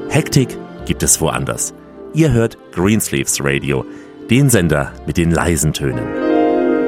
Hektik gibt es woanders. Ihr hört Greensleeves Radio, den Sender mit den leisen Tönen.